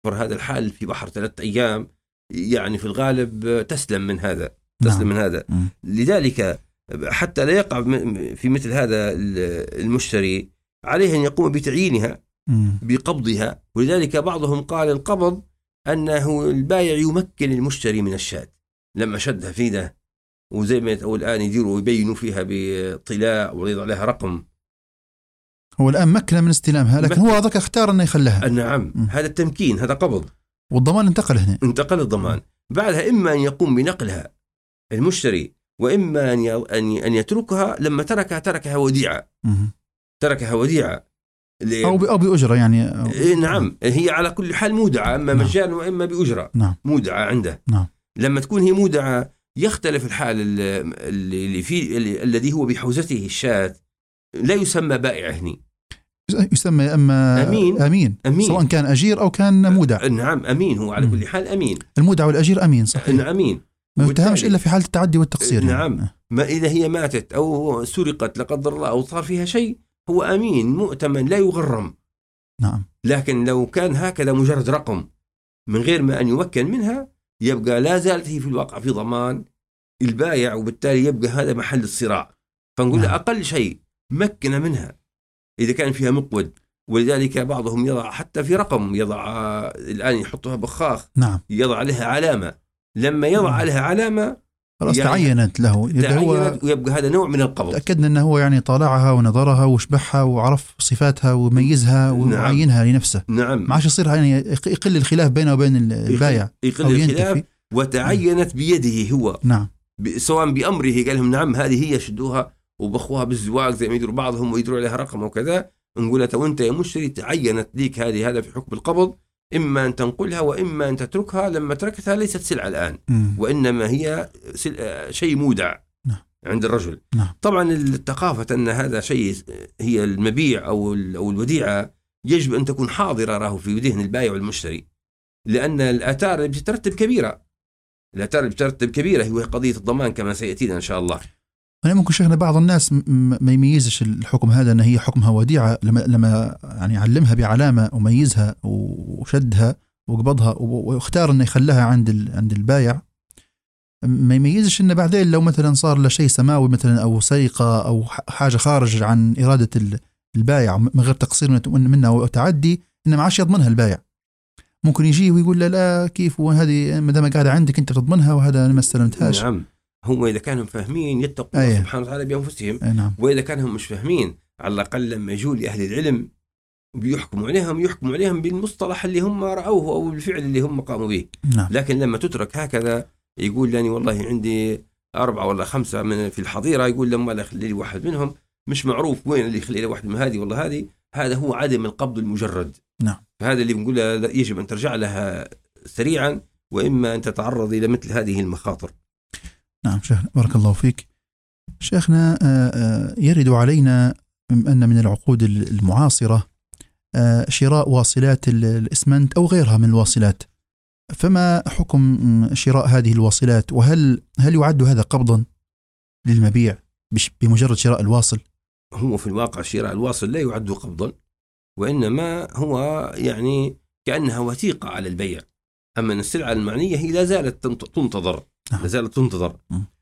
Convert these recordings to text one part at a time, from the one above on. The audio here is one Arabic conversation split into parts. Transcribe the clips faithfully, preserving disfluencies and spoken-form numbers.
هذا الحال في بحر ثلاثة أيام، يعني في الغالب تسلم من هذا تسلم نعم. من هذا م. لذلك حتى لا يقع في مثل هذا المشتري عليه أن يقوم بتعيينها م. بقبضها. ولذلك بعضهم قال القبض أنه البائع يمكن المشتري من الشاة لما شدها في ده، وزي ما يتقول الآن يديروا ويبينوا فيها بطلاء ويضع لها رقم. هو الآن مكن من استلامها، لكن هو هذاك اختار أنه يخلها. نعم م. هذا التمكين، هذا قبض، والضمان انتقل هنا، انتقل الضمان. م. بعدها إما أن يقوم بنقلها المشتري، وإما أن يتركها. لما تركها تركها وديعة م. تركها وديعة أو أو بأجرة يعني أو... نعم هي على كل حال مودعة، أما نعم. مجانا وإما بأجرة نعم. مودعة عنده نعم. لما تكون هي مودعة يختلف الحال اللي فيه الذي هو بحوزته الشاة لا يسمى بائع هني، يسمى أما أمين. أمين. أمين سواء كان أجير أو كان مودع. نعم أمين، هو على كل حال أمين. المودع والأجير أمين صحيح. أمين ما يتهمش إلا في حالة التعدي والتقصير. نعم يعني. ما إذا هي ماتت أو سرقت لا قدر الله أو صار فيها شيء هو أمين مؤتمن لا يغرم. نعم. لكن لو كان هكذا مجرد رقم من غير ما أن يمكن منها يبقى لا زالت هي في الواقع في ضمان البائع، وبالتالي يبقى هذا محل الصراع. فنقول نعم. أقل شيء مكن منها إذا كان فيها مقود. ولذلك بعضهم يضع حتى في رقم، يضع الآن يحطها بخاخ نعم. يضع عليها علامة. لما يضع نعم. عليها علامة خلاص يعني تعينت له، تعينت ويبقى هذا نوع من القبض. تأكدنا أنه هو يعني طالعها ونظرها وشبحها وعرف صفاتها وميزها وعينها نعم. لنفسه. نعم. ما عادش يصير يعني يقل الخلاف بينه وبين البائع، يقل الخلاف. وتعينت بيده هو نعم. سواء بأمره قال لهم نعم هذه هي شدوها وبخوها بالزواج زي ما يدروا بعضهم ويدروا عليها رقم وكذا. نقول له وانت يا مشتري تعينت ليك هذه، هذا في حكم القبض، إما أن تنقلها وإما أن تتركها. لما تركتها ليست سلعة الآن م. وإنما هي شيء مودع نعم. عند الرجل نعم. طبعا الثقافة أن هذا شيء هي المبيع أو أو الوديعة يجب أن تكون حاضرة راه في ذهن البائع والمشتري، لأن الآثار بتترتب كبيرة الآثار بتترتب كبيرة هي قضية الضمان كما سيأتينا إن شاء الله. أنا ممكن شيخنا بعض الناس ما يميزش الحكم هذا أن هي حكمها وديعة، لما لما يعني علمها بعلامة وميزها وشدها وقبضها واختار أنه يخلها عند عند البايع، ما يميزش أنه بعدين لو مثلا صار له شيء سماوي مثلا أو سرقة أو حاجة خارج عن إرادة البايع من غير تقصير منه أو تعدي، إنه ما عادش يضمنها البايع. ممكن يجي ويقول له لا كيف وهذه ما دام قاعدة عندك أنت تضمنها وهذا أنا ما استلمتهاش. نعم. هم إذا كانوا فاهمين يتقوا الله سبحانه وتعالى بأنفسهم. نعم. وإذا كانوا مش فاهمين على الأقل لما يجوا لأهل العلم بيحكموا عليهم يحكموا عليهم بالمصطلح اللي هم رأوه أو بالفعل اللي هم قاموا به. نعم. لكن لما تترك هكذا يقول لاني والله عندي أربعة ولا خمسة من في الحظيرة، يقول لما لا يخلي لي واحد منهم مش معروف وين اللي يخلي لي واحد من هذه والله هذه، هذا هو عدم القبض المجرد. نعم. فهذا اللي بنقول يجب أن ترجع لها سريعا وإما أن تتعرض إلى مثل هذه المخاطر. نعم شيخنا بارك الله فيك. شيخنا يرد علينا أن من العقود المعاصرة شراء واصلات الإسمنت أو غيرها من الواصلات، فما حكم شراء هذه الواصلات؟ وهل هل يعد هذا قبضا للمبيع بمجرد شراء الواصل؟ هو في الواقع شراء الواصل لا يعد قبضا، وإنما هو يعني كأنها وثيقة على البيع. أما السلعة المعنية هي لا زالت تنتظر لا زالت تنتظر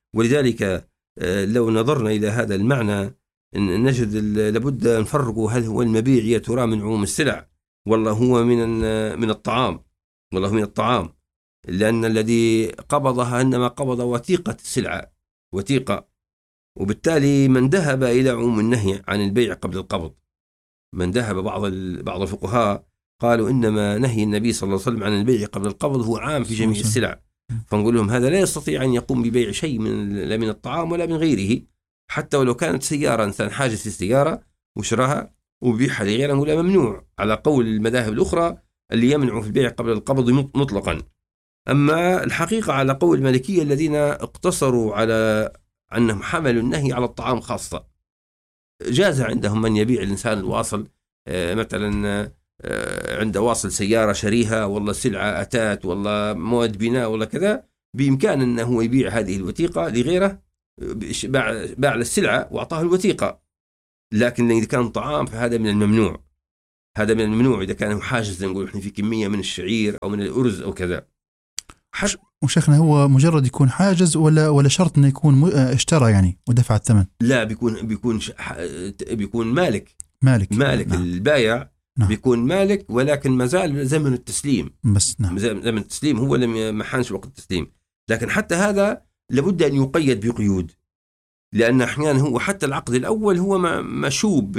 ولذلك لو نظرنا إلى هذا المعنى نجد لابد نفرق هل هو المبيع يا ترى من عموم السلع والله هو من من الطعام والله من الطعام، لأن الذي قبضها إنما قبض وثيقة السلعة وثيقة. وبالتالي من ذهب إلى عموم النهي عن البيع قبل القبض، من ذهب بعض بعض الفقهاء قالوا إنما نهي النبي صلى الله عليه وسلم عن البيع قبل القبض هو عام في جميع السلع، فنقول لهم هذا لا يستطيع أن يقوم ببيع شيء من لا من الطعام ولا من غيره، حتى ولو كانت سيارة إنسان حاجز السيارة وشراها وبيعها لغيره نقول ممنوع على قول المذاهب الأخرى اللي يمنعوا في البيع قبل القبض مطلقا. أما الحقيقة على قول المالكية الذين اقتصروا على أنهم حملوا النهي على الطعام خاصة، جاز عندهم من يبيع الإنسان الواصل مثلا عند واصل سيارة شريها والله سلعة أتات والله مواد بناء ولا كذا، بإمكان أنه يبيع هذه الوثيقة لغيره باع للسلعة وأعطاه الوثيقة. لكن إذا كان طعام فهذا من الممنوع، هذا من الممنوع إذا كان حاجز نقول إحنا في كمية من الشعير أو من الأرز أو كذا. حش... وشيخنا هو مجرد يكون حاجز ولا ولا شرط إنه يكون م... اشترى يعني ودفع الثمن؟ لا، بيكون بيكون ش... بيكون مالك مالك مالك نعم. البايع نعم. بيكون مالك، ولكن ما زال زمن التسليم بس نعم. زمن التسليم هو لم ما حانش وقت التسليم. لكن حتى هذا لابد أن يقيد بقيود، لأن أحيانا هو حتى العقد الأول هو مشوب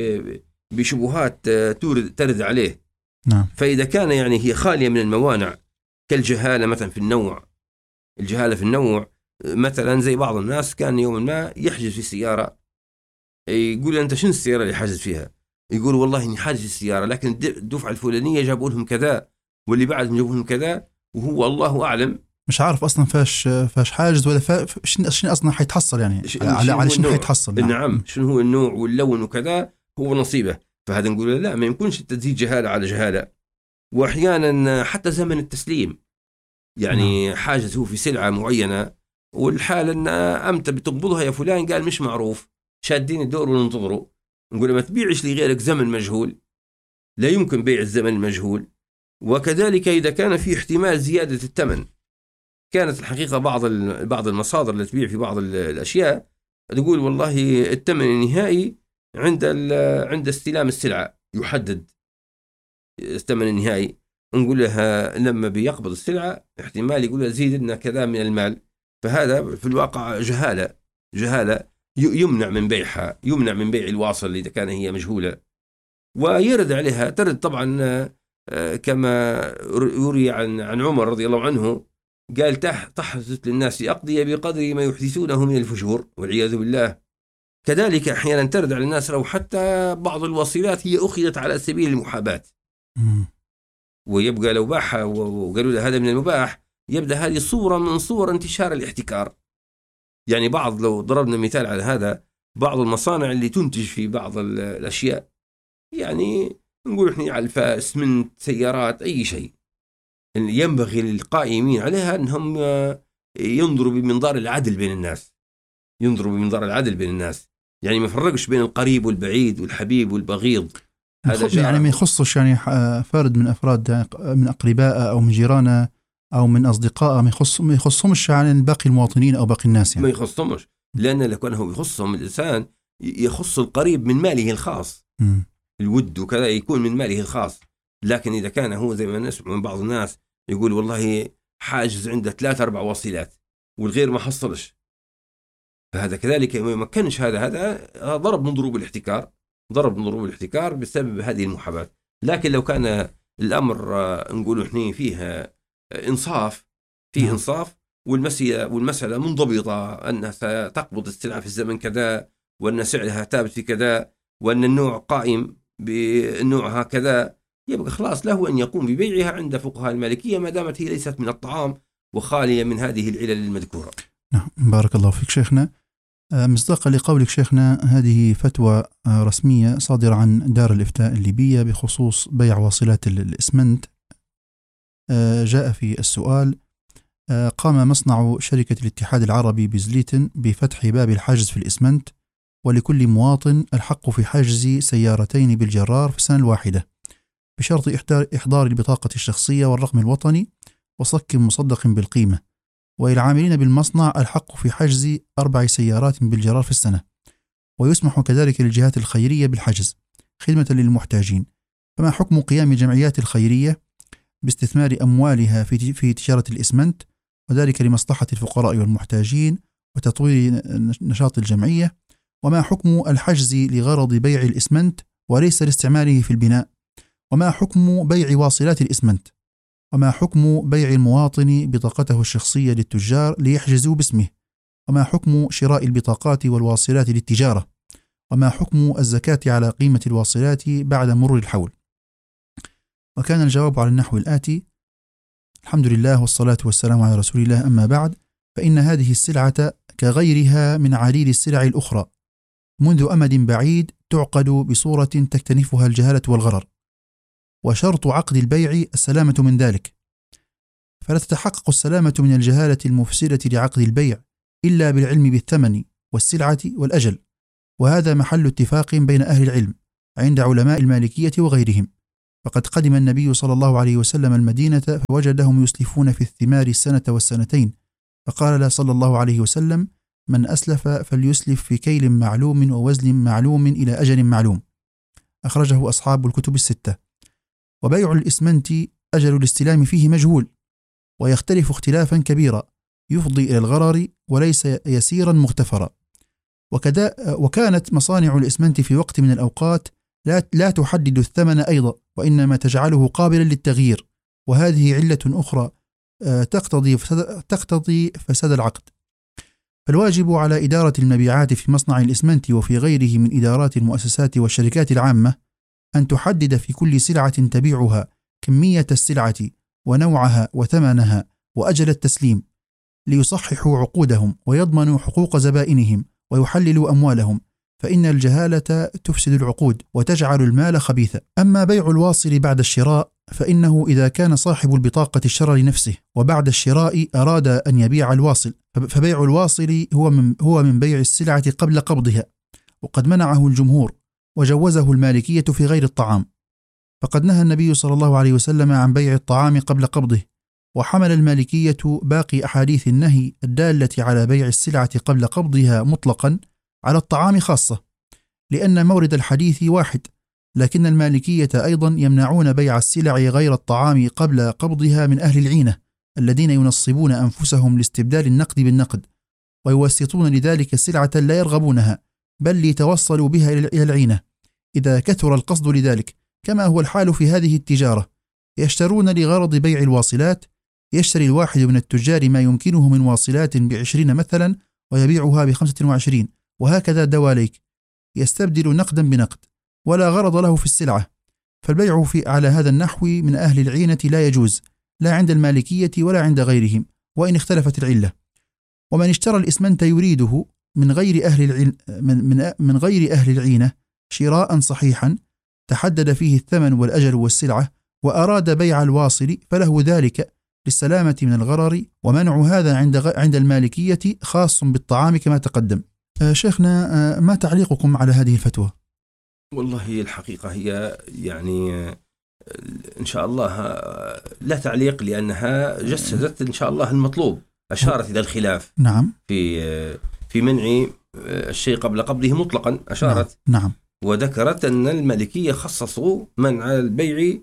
بشبهات ترد عليه. نعم. فإذا كان يعني هي خالية من الموانع كالجهالة مثلا في النوع، الجهالة في النوع مثلا زي بعض الناس كان يوم ما يحجز في السيارة، يقول أنت شنو السيارة اللي حاجز فيها؟ يقول والله إني حاجز السيارة لكن الدفعة الفلانية جابوا لهم كذا واللي بعدهم جابوا لهم كذا، وهو الله أعلم مش عارف أصلا فاش فاش حاجز ولا فاش شنو أصلا حيتحصل يعني على على شنو حيتحصل. نعم. نعم شنو هو النوع واللون وكذا هو نصيبه. فهذا نقول لا، ما يمكنش تزيد جهالة على جهالة. وأحيانا حتى زمن التسليم يعني نعم. حاجز هو في سلعة معينة والحال أن أمتى بتقبضها يا فلان، قال مش معروف، شادين الدور وننتظروا. نقول ما تبيعش لغيرك زمن مجهول، لا يمكن بيع الزمن المجهول. وكذلك إذا كان في احتمال زيادة الثمن، كانت الحقيقة بعض بعض المصادر اللي تبيع في بعض الأشياء تقول والله الثمن النهائي عند عند استلام السلعة يحدد الثمن النهائي. نقول لها لما بيقبض السلعة احتمال يقول لها زيد لنا كذا من المال. فهذا في الواقع جهالة جهالة يمنع من بيعها، يمنع من بيع الواصل إذا كان هي مجهولة. ويرد عليها ترد طبعا كما يروي عن عن عمر رضي الله عنه، قال تحدث للناس أقضية بقدر ما يحدثونه من الفجور والعياذ بالله. كذلك أحيانا ترد على الناس لو حتى بعض الوصيلات هي أخذت على سبيل المحاباة، ويبقى لو باعها وقالوا له هذا من المباح، يبدأ هذه صورة من صور انتشار الاحتكار. يعني بعض لو ضربنا مثال على هذا، بعض المصانع اللي تنتج في بعض الأشياء، يعني نقول إحنا على اسمنت، سيارات، أي شيء، ينبغي للقائمين عليها أنهم ينظروا بمنظار العدل بين الناس، ينظروا بمنظار العدل بين الناس، يعني ما يفرقش بين القريب والبعيد والحبيب والبغيض. هذا يعني ما يخصش يعني فرد من أفراد من أقرباء أو من جيرانه أو من أصدقائه، ما يخص ما يخصهمش عن باقي المواطنين أو باقي الناس يعني. ما يخصهمش، لأن لو كان هو يخصهم الإنسان يخص القريب من ماله الخاص، م. الود وكذا يكون من ماله الخاص. لكن إذا كان هو زي ما نسمع من بعض الناس يقول والله حاجز عنده ثلاثة أربع وصيلات والغير ما حصلش، فهذا كذلك ما يمكنش. هذا هذا ضرب من ضروب الاحتكار، ضرب من ضروب الاحتكار بسبب هذه المحاباة. لكن لو كان الأمر نقول إحنا فيها إنصاف، فيه إنصاف والمسألة والمسألة منضبطة، أنها ستقبض السلعة في الزمن كذا، وأن سعرها ثابت في كذا، وأن النوع قائم بالنوع هكذا، يبقى خلاص له أن يقوم ببيعها عند فقهاء المالكية ما دامت هي ليست من الطعام وخالية من هذه العلل المذكورة. نعم، بارك الله فيك شيخنا. مصداقا لقولك شيخنا، هذه فتوى رسمية صادرة عن دار الإفتاء الليبية بخصوص بيع واصلات الإسمنت. جاء في السؤال: قام مصنع شركة الاتحاد العربي بزليتن بفتح باب الحجز في الإسمنت، ولكل مواطن الحق في حجز سيارتين بالجرار في السنة الواحدة بشرط إحضار البطاقة الشخصية والرقم الوطني وصك مصدق بالقيمة، وللعاملين بالمصنع الحق في حجز أربع سيارات بالجرار في السنة، ويسمح كذلك للجهات الخيرية بالحجز خدمة للمحتاجين. فما حكم قيام الجمعيات الخيرية باستثمار أموالها في في تجارة الإسمنت، وذلك لمصلحة الفقراء والمحتاجين وتطوير نشاط الجمعية؟ وما حكم الحجز لغرض بيع الإسمنت وليس لاستعماله في البناء؟ وما حكم بيع واصلات الإسمنت؟ وما حكم بيع المواطن بطاقته الشخصية للتجار ليحجزوا باسمه؟ وما حكم شراء البطاقات والواصلات للتجارة؟ وما حكم الزكاة على قيمة الواصلات بعد مرور الحول؟ وكان الجواب على النحو الآتي: الحمد لله والصلاة والسلام على رسول الله، أما بعد، فإن هذه السلعة كغيرها من عديد السلع الأخرى منذ أمد بعيد تعقد بصورة تكتنفها الجهالة والغرر، وشرط عقد البيع السلامة من ذلك، فلا تتحقق السلامة من الجهالة المفسدة لعقد البيع إلا بالعلم بالثمن والسلعة والأجل، وهذا محل اتفاق بين أهل العلم عند علماء المالكية وغيرهم، فقد قدم النبي صلى الله عليه وسلم المدينة فوجدهم يسلفون في الثمار السنة والسنتين، فقال له صلى الله عليه وسلم: من أسلف فليسلف في كيل معلوم ووزن معلوم إلى أجل معلوم. أخرجه أصحاب الكتب الستة. وبيع الإسمنت أجل الاستلام فيه مجهول، ويختلف اختلافا كبيرا يفضي إلى الغرر وليس يسيرا مغتفرا. وكذا وكانت مصانع الإسمنت في وقت من الأوقات لا, لا تحدد الثمن أيضا، وإنما تجعله قابلا للتغيير، وهذه علة أخرى تقتضي فساد, تقتضي فساد العقد. فالواجب على إدارة المبيعات في مصنع الإسمنت وفي غيره من إدارات المؤسسات والشركات العامة أن تحدد في كل سلعة تبيعها كمية السلعة ونوعها وثمنها وأجل التسليم، ليصححوا عقودهم ويضمنوا حقوق زبائنهم ويحللوا أموالهم، فإن الجهالة تفسد العقود وتجعل المال خبيثا. أما بيع الواصل بعد الشراء فإنه إذا كان صاحب البطاقة اشترى لنفسه وبعد الشراء أراد أن يبيع الواصل، فبيع الواصل هو من, هو من بيع السلعة قبل قبضها، وقد منعه الجمهور وجوزه المالكية في غير الطعام، فقد نهى النبي صلى الله عليه وسلم عن بيع الطعام قبل قبضه. وحمل المالكية باقي أحاديث النهي الدالة على بيع السلعة قبل قبضها مطلقا على الطعام خاصة، لأن مورد الحديث واحد، لكن المالكية أيضا يمنعون بيع السلع غير الطعام قبل قبضها من أهل العينة الذين ينصبون أنفسهم لاستبدال النقد بالنقد، ويوسطون لذلك سلعة لا يرغبونها بل ليتوصلوا بها إلى العينة إذا كثر القصد لذلك، كما هو الحال في هذه التجارة. يشترون لغرض بيع الواصلات، يشتري الواحد من التجار ما يمكنه من واصلات بعشرين مثلا ويبيعها بخمسة وعشرين، وهكذا دواليك، يستبدل نقدا بنقد ولا غرض له في السلعة. فالبيع في على هذا النحو من أهل العينة لا يجوز، لا عند المالكية ولا عند غيرهم، وإن اختلفت العلة. ومن اشترى الإسمنت يريده من غير أهل العين من, من, من غير أهل العينة شراء صحيحا تحدد فيه الثمن والأجل والسلعة، وأراد بيع الواصل، فله ذلك للسلامة من الغرر، ومنع هذا عند عند المالكية خاص بالطعام كما تقدم. آه شيخنا، آه ما تعليقكم على هذه الفتوى؟ والله الحقيقة هي يعني إن شاء الله لا تعليق، لأنها جسدت إن شاء الله المطلوب، أشارت إلى الخلاف. نعم. في في منع الشيء قبل قبضه مطلقا أشارت. نعم. نعم. وذكرت أن المالكية خصصوا منع البيع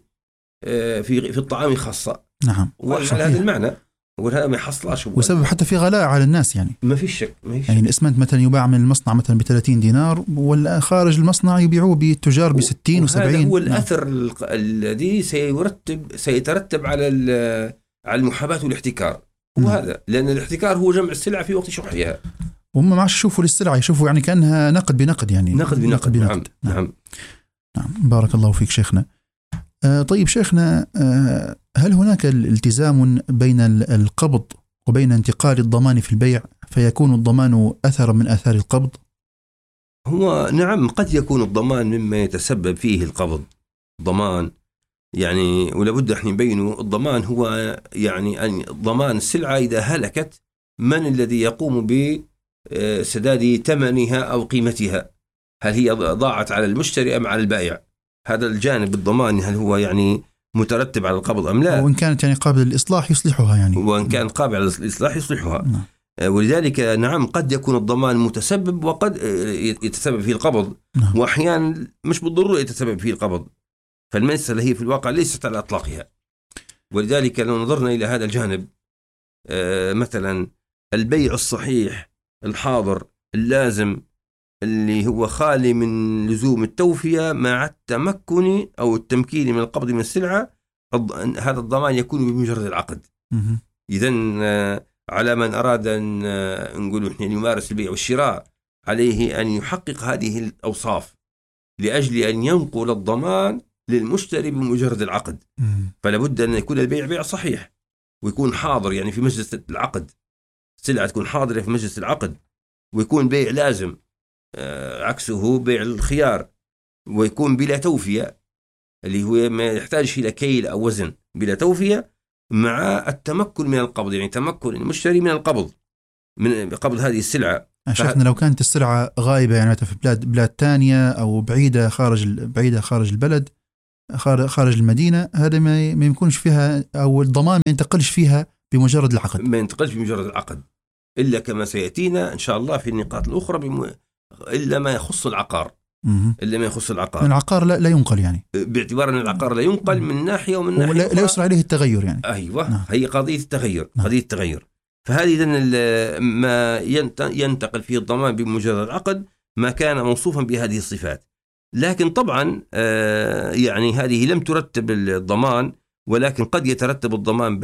في في الطعام خاصة. نعم. وعلى هذا المعنى وهذا ما يحصلش، وسبب حتى في غلاء على الناس يعني. ما في شك، ما في شك. يعني الإسمنت مثلا يباع من المصنع مثلا بثلاثين دينار، ولا خارج المصنع يبيعوه بالتجار بستين وسبعين. هذا هو الأثر نعم. الذي سيرتب سيترتب على على المحاباة والاحتكار. وهذا نعم. لأن الاحتكار هو جمع السلعة في وقت شحها. وهم ما عادش يشوفوا للسلعة، يشوفوا يعني كأنها نقد بنقد، يعني نقد بنقد, نقد بنقد. نعم. نعم. نعم. نعم. بارك الله فيك شيخنا. آه طيب شيخنا، آه هل هناك التزام بين القبض وبين انتقال الضمان في البيع فيكون الضمان أثرا من آثار القبض؟ هو نعم، قد يكون الضمان مما يتسبب فيه القبض ضمان، يعني ولابد احنا نبينه. الضمان هو يعني أن ضمان السلعة إذا هلكت، من الذي يقوم بسداد ثمنها أو قيمتها؟ هل هي ضاعت على المشتري أم على البائع؟ هذا الجانب الضمان، هل هو يعني مترتب على القبض أم لا؟ وإن كانت يعني قابل للإصلاح يصلحها، يعني وإن كان قابل للإصلاح يصلحها. نعم. ولذلك نعم قد يكون الضمان متسبب وقد يتسبب فيه القبض. نعم. وأحيانا مش بالضرورة يتسبب فيه القبض، فالمسألة هي في الواقع ليست على إطلاقها. ولذلك لو نظرنا إلى هذا الجانب، مثلا البيع الصحيح الحاضر اللازم اللي هو خالي من لزوم التوفية مع التمكن أو التمكين من القبض من السلعة، هذا الضمان يكون بمجرد العقد. إذن على من أراد أن نقول إحنا يمارس البيع والشراء عليه أن يحقق هذه الأوصاف لأجل أن ينقل الضمان للمشتري بمجرد العقد. فلا بد أن يكون البيع بيع صحيح ويكون حاضر، يعني في مجلس العقد السلعة تكون حاضرة في مجلس العقد، ويكون بيع لازم عكسه بيع الخيار، ويكون بلا توفية اللي هو ما يحتاج إلى كيل أو وزن، بلا توفية مع التمكن من القبض، يعني تمكن المشتري من القبض من قبض هذه السلعة. شفنا فه... لو كانت السلعة غائبة يعني في بلاد بلاد تانية أو بعيدة خارج بعيدة خارج البلد، خارج المدينة، هذا ما ما يكونش فيها، أو الضمان ما ينتقلش فيها بمجرد العقد، ما ينتقلش بمجرد العقد، إلا كما سيأتينا إن شاء الله في النقاط الأخرى بم... إلا ما يخص العقار. مم. إلا ما يخص العقار، العقار لا, لا ينقل يعني، باعتبار أن العقار لا ينقل من ناحية ومن ناحية لا, لا يسرع عليه التغير يعني. أيوة نعم. هي قضية التغير. نعم. قضية التغير. فهذه إذن ما ينتقل فيه الضمان بمجرد العقد ما كان موصوفا بهذه الصفات. لكن طبعا يعني هذه لم ترتب الضمان، ولكن قد يترتب الضمان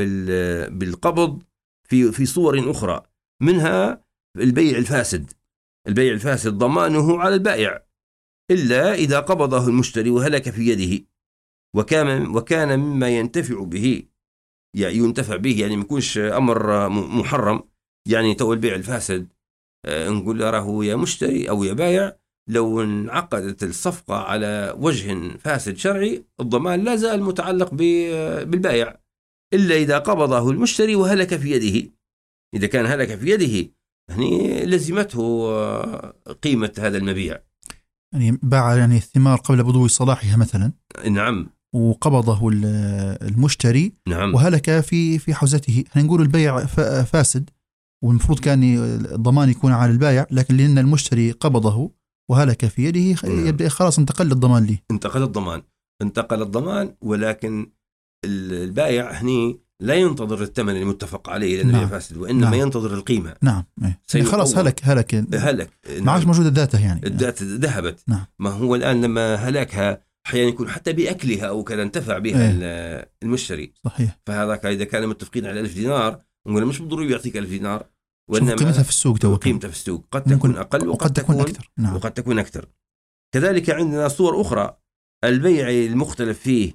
بالقبض في في صور أخرى، منها البيع الفاسد. البيع الفاسد ضمانه على البائع إلا إذا قبضه المشتري وهلك في يده، وكان وكان مما ينتفع به، يعني ينتفع به، يعني ما يكونش أمر محرم. يعني تو البيع الفاسد نقول له يا مشتري أو يا بايع، لو انعقدت الصفقة على وجه فاسد شرعي الضمان لا زال متعلق بالبائع إلا إذا قبضه المشتري وهلك في يده. إذا كان هلك في يده يعني لزمته قيمة هذا المبيع، يعني باع يعني الثمار قبل بدو صلاحها مثلا. نعم. وقبضه المشتري. نعم. وهلك في في حوزته. نقول البيع فاسد، والمفروض كان الضمان يكون على البائع، لكن لأن المشتري قبضه وهلك في يده يبدأ خلاص انتقل الضمان لي. انتقل الضمان انتقل الضمان ولكن البائع هني لا ينتظر الثمن المتفق عليه لأنه نعم. فاسد، وإنما نعم. ينتظر القيمة. نعم. يعني خلاص هلك هلك هلك ما عادش موجودة ذاته، يعني الذات ذهبت. نعم. ما هو الآن لما هلكها أحيانا يكون حتى بأكلها أو كذا انتفع بها ايه. المشتري. صحيح. فهذاك إذا كانوا متفقين على ألف دينار نقول مش بالضروري يعطيك ألف دينار، وإنما قيمتها في السوق تو قيمتها في السوق قد تكون أقل وقد, وقد تكون أكثر. نعم. وقد تكون أكثر. كذلك عندنا صور أخرى، البيع المختلف فيه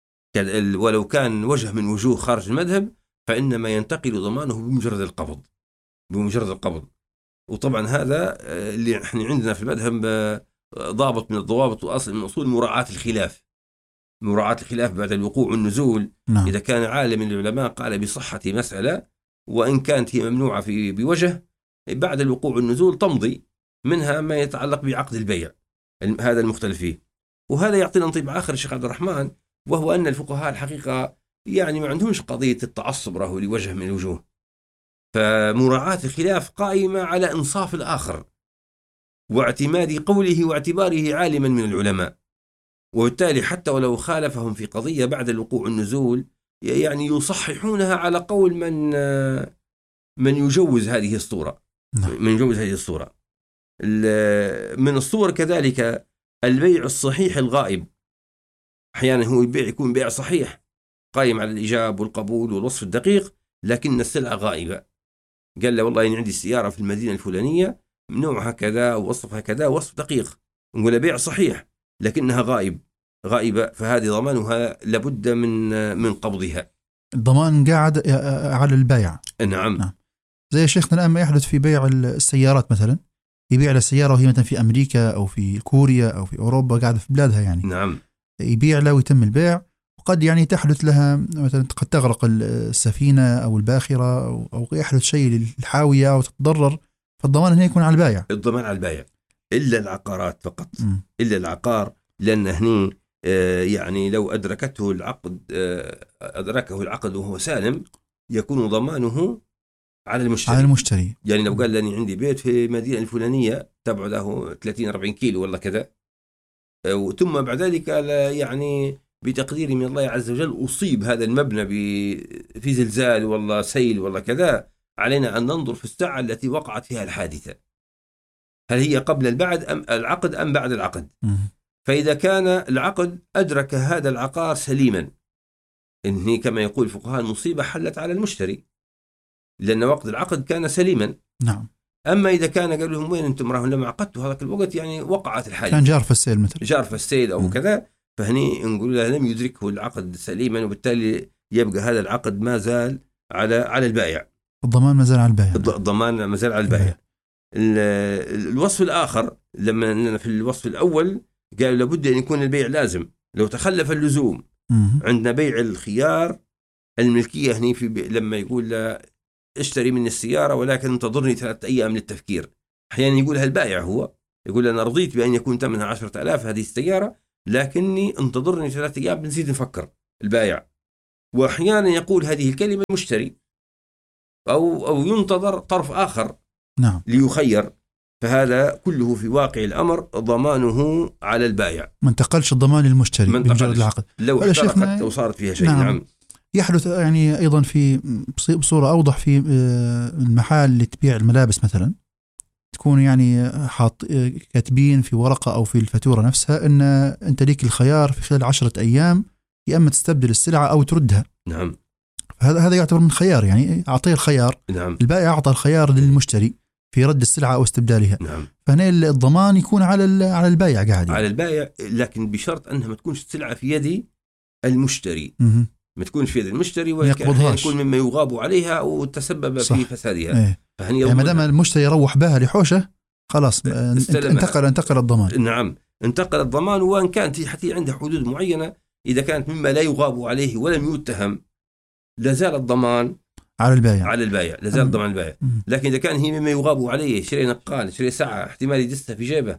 ولو كان وجه من وجوه خارج المذهب فإنما ينتقل ضمانه بمجرد القبض بمجرد القبض. وطبعا هذا اللي احنا عندنا في المذهب ضابط من الضوابط وأصل من أصول مراعاة الخلاف مراعاة الخلاف بعد الوقوع والنزول. نعم. إذا كان عالم من العلماء قال بصحة مسألة وإن كانت هي ممنوعة في بوجه، بعد الوقوع والنزول تمضي منها ما يتعلق بعقد البيع هذا المختلف فيه. وهذا يعطينا انطباع آخر الشيخ عبد الرحمن، وهو أن الفقهاء الحقيقة يعني ما عندهمش قضية التعصب له لوجه من الوجوه، فمراعاة الخلاف قائمة على إنصاف الآخر واعتماد قوله واعتباره عالما من العلماء، وبالتالي حتى ولو خالفهم في قضية بعد الوقوع والنزول يعني يصححونها على قول من من يجوز هذه الصورة. من يجوز هذه الصورة. من الصور كذلك البيع الصحيح الغائب. أحيانا هو البيع يكون بيع صحيح قائم على الإجاب والقبول والوصف الدقيق، لكن السلعة غائبة. قال له والله إن عندي سيارة في المدينة الفلانية نوعها كذا ووصفها كذا وصف دقيق، نقول بيع صحيح لكنها غائب غائبة، فهذه ضمانها لابد من من قبضها. الضمان قاعد على البائع. نعم. نعم. زي شيخنا الآن ما يحدث في بيع السيارات مثلا، يبيع السيارة وهي مثلا في أمريكا أو في كوريا أو في أوروبا قاعدة في بلادها يعني. نعم. يبيع له ويتم البيع، وقد يعني تحدث لها مثلا قد تغرق السفينة أو الباخرة أو يحدث شيء للحاوية أو تتضرر، فالضمان هنا يكون على البائع. الضمان على البائع إلا العقارات فقط. م. إلا العقار، لأن هني يعني لو أدركته العقد أدركه العقد وهو سالم يكون ضمانه على المشتري. على المشتري. يعني لو قال لي عندي بيت في المدينة الفلانية تبعد له ثلاثين أربعين كيلو والله كذا، ثم بعد ذلك يعني بتقدير من الله عز وجل أصيب هذا المبنى في زلزال والله سيل والله كذا، علينا أن ننظر في الساعة التي وقعت فيها الحادثة، هل هي قبل البعد أم العقد أم بعد العقد. م. فإذا كان العقد أدرك هذا العقار سليما، إن كما يقول الفقهاء المصيبة حلت على المشتري لأن وقت العقد كان سليما. نعم. أما إذا كان قال لهم وين أنتم راهن لما عقدتوا هذاك الوقت يعني وقعت الحادثة، كان جار في السيل مثلا جار في السيل أو م. كذا، فهني نقول له لم يدركه العقد سليما، وبالتالي يبقى هذا العقد ما زال على على البائع. الضمان ما زال على البائع. الضمان ما زال على البائع. الوصف الآخر لما في الوصف الأول قال لابد أن يكون البيع لازم، لو تخلف اللزوم م. عندنا بيع الخيار الملكية هني في لما يقول له اشتري من السيارة ولكن انتظرني ثلاثة أيام للتفكير. أحيانا يقولها البائع، هو يقول أنا رضيت بأن يكون ثمنها عشرة آلاف هذه السيارة، لكني انتظرني ثلاثة أيام بنزيد نفكر البائع. وأحيانا يقول هذه الكلمة المشتري، أو أو ينتظر طرف آخر نعم ليخير. فهذا كله في واقع الأمر ضمانه على البائع، ما انتقلش الضمان للمشتري بمجرد العقد. لو احترقت أو صارت فيها شيء. نعم. نعم. يحدث يعني أيضا في بصورة أوضح في المحال اللي تبيع الملابس مثلا، تكون يعني حاط كاتبين في ورقة أو في الفاتورة نفسها أن أنت ليك الخيار في خلال عشرة أيام يا أما تستبدل السلعة أو تردها. نعم. هذا هذا يعتبر من خيار، يعني أعطيه الخيار. نعم. البائع أعطى الخيار للمشتري في رد السلعة أو استبدالها. نعم. فهنا الضمان يكون على على البائع قاعد على البائع، لكن بشرط أنها ما تكونش السلعة في يد المشتري. م- ما تكونش في يد المشتري، ويقبضهاش، يكون مما يغاب عليها أو تسبب صح. في فسادها. إيه. فهني يعني ما دام المشتري يروح بها لحوشه خلاص انتقل انتقل الضمان. نعم، انتقل الضمان. وان كانت حتى عندها حدود معينه، اذا كانت مما لا يغاب عليه ولم يتهم لازال الضمان على البائع. على البائع لازال الضمان البائع. لكن اذا كان هي مما يغاب عليه، شري نقال، شري ساعه، احتمال يدسها في جيبه،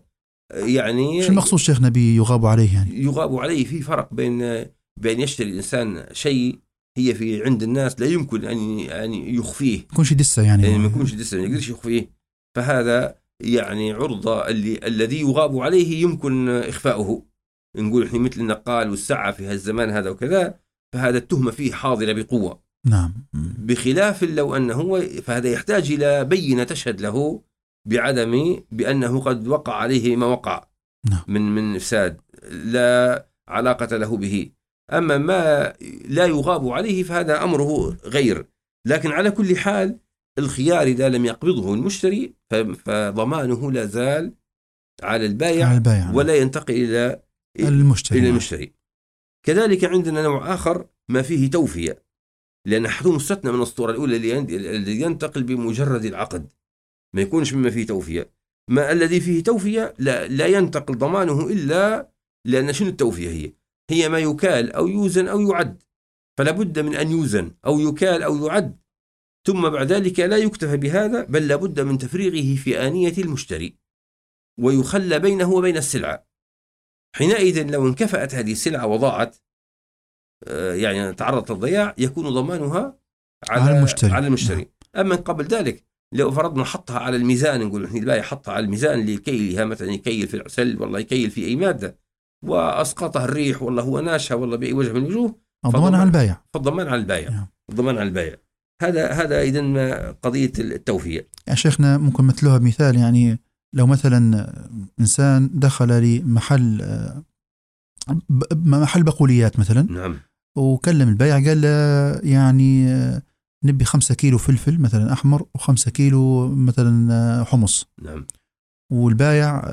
يعني شو المقصود شيخنا بيغاب عليه؟ يعني يغاب عليه في فرق بين بين يشتري الانسان شيء هي في عند الناس لا يمكن ان يعني يخفيه، يكونش يدسه، يعني, يعني ما يكونش يدسه، ما يقدرش يخفيه. فهذا يعني عرضة اللي الذي يغاب عليه يمكن إخفاؤه. نقول إحنا مثل النقال والساعة في هالزمان هذا وكذا، فهذا التهمة فيه حاضرة بقوة. نعم. بخلاف لو أنه، فهذا يحتاج إلى بينة تشهد له بعدم بأنه قد وقع عليه ما وقع. نعم. من من إفساد لا علاقة له به. أما ما لا يغاب عليه فهذا أمره غير. لكن على كل حال الخيار إذا لم يقبضه المشتري فضمانه لا زال على البائع, على البائع ولا ينتقل إلى المشتري. إلى المشتري. كذلك عندنا نوع آخر ما فيه توفية، لأن حتى مستثنى من الصورة الأولى الذي ينتقل بمجرد العقد، ما يكونش مما فيه توفية. ما الذي فيه توفية لا, لا ينتقل ضمانه إلا لأن شنو التوفية؟ هي هي ما يكال أو يوزن أو يعد، فلا بد من أن يوزن أو يكال أو يعد، ثم بعد ذلك لا يكتفى بهذا، بل لابد من تفريغه في آنية المشتري ويخلى بينه وبين السلعة. حينئذ لو انكفأت هذه السلعة وضاعت، يعني تعرضت للضياع، يكون ضمانها على, على المشتري, على المشتري. أما قبل ذلك لو فرضنا حطها على الميزان، نقول نحن البائع حطها على الميزان لكيلها، مثلا يكيل في العسل والله يكيل في أي مادة وأسقطها الريح والله هو ناشها والله بأي وجه من الوجوه، الضمان على البائع. فالضمان على البائع. الضمان على البائع. هذا هذا إذن قضية التوفية. يا شيخنا ممكن مثلها بمثال، يعني لو مثلا إنسان دخل لمحل محل بقوليات مثلا، نعم، وكلم البائع قال يعني نبي خمسة كيلو فلفل مثلا أحمر وخمسة كيلو مثلا حمص. نعم. والبائع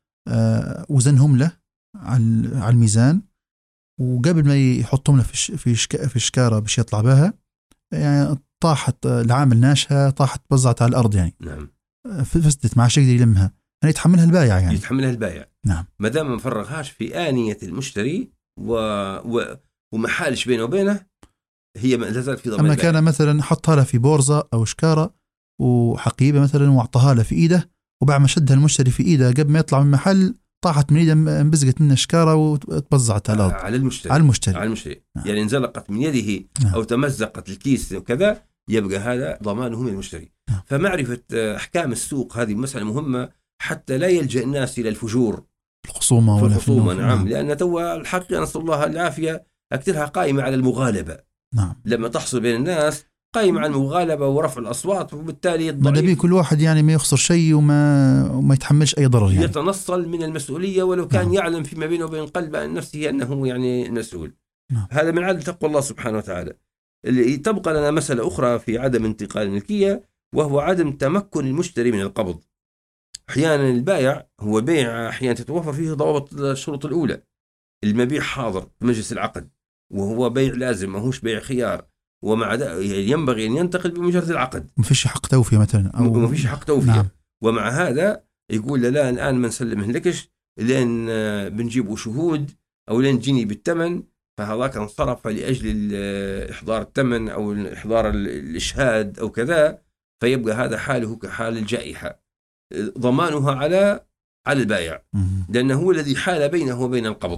وزنهم له على الميزان، وقبل ما يحطهم له في في في شكارة باش يطلع بها، يعني طاحت العامل ناشها، طاحت بزعت على الأرض يعني. نعم. فسدت، ما عادش يقدر يلمها، يعني يتحملها البائع يعني. يتحملها البائع. نعم. ما دام ما فرغهاش في آنية المشتري و... و... وما حالش بينه وبينه، هي لا زالت في ضمان أما البائع. كان مثلا حطها له في بورصة أو شكارة وحقيبة مثلا واعطاها له في إيده، وبعد ما شدها المشتري في إيده قبل ما يطلع من المحل طاحت من إيده، انبزقت منه شكارة وتبزعت على الأرض. على المشتري. على المشتري. على المشتري. نعم. يعني انزلقت من يده. نعم. أو تمزقت الكيس وكذا، يبقى هذا ضمانه من المشتري. نعم. فمعرفة أحكام السوق هذه مسألة مهمة حتى لا يلجأ الناس إلى الفجور، الخصومة ولا الخصومة. نعم. نعم. لأن توا الحقيقة نسأل الله العافية أكثرها قائمة على المغالبة. نعم. لما تحصل بين الناس قائمة على المغالبة ورفع الأصوات، وبالتالي الضعيف كل واحد يعني ما يخسر شيء وما وما يتحملش أي ضرر، يعني يتنصل من المسؤولية ولو كان نعم. يعلم فيما بينه وبين قلب نفسه أنه يعني المسؤول. نعم. هذا من عدل تقوى الله سبحانه وتعالى. اللي تبقى لنا مسألة أخرى في عدم انتقال الملكية، وهو عدم تمكن المشتري من القبض. أحيانا البائع هو بيع أحيانا تتوفر فيه ضوابط الشروط الأولى، المبيع حاضر في مجلس العقد وهو بيع لازم، ما هوش بيع خيار، ومع يعني ينبغي أن ينتقل بمجرد العقد، ما فيش حق توفية مثلا، أو ما فيش حق توفية. نعم. ومع هذا يقول لا الآن ما نسلمه لكش لين بنجيبوا شهود أو لين تجيني بالثمن، فهذاك انصرف لأجل إحضار الثمن أو إحضار الإشهاد أو كذا، فيبقى هذا حاله كحال الجائحة، ضمانها على على البائع، لأنه هو الذي حال بينه وبين القبض.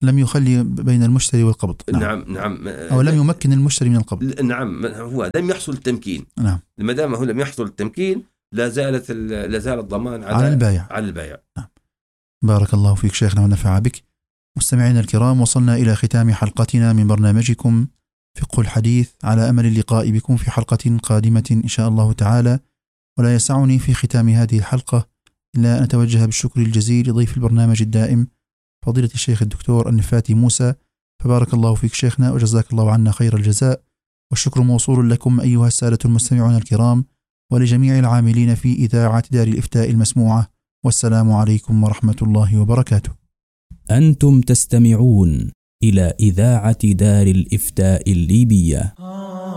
لم يخلي بين المشتري والقبض. نعم نعم, نعم. أو لم يمكن المشتري من القبض. نعم هو لم يحصل التمكين. نعم. ما دام هو لم يحصل التمكين لا زالت لا زال الضمان على, على البائع. على البائع. نعم. بارك الله فيك شيخنا ونفع بك. مستمعينا الكرام، وصلنا إلى ختام حلقتنا من برنامجكم فقه الحديث، على أمل اللقاء بكم في حلقة قادمة إن شاء الله تعالى. ولا يسعني في ختام هذه الحلقة إلا أن أتوجه بالشكر الجزيل لضيف البرنامج الدائم فضيلة الشيخ الدكتور النفاتي موسى. فبارك الله فيك شيخنا وجزاك الله عنا خير الجزاء، والشكر موصول لكم أيها السادة المستمعون الكرام ولجميع العاملين في إذاعة دار الإفتاء المسموعة. والسلام عليكم ورحمة الله وبركاته. أنتم تستمعون إلى إذاعة دار الإفتاء الليبية.